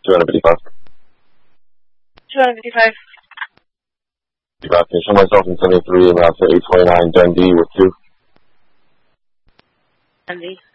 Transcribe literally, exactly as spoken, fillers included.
two hundred fifty-five. two hundred fifty-five. fifty-five. Can show myself in seventy-three and out to eight twenty-nine Dundee with two. Dundee.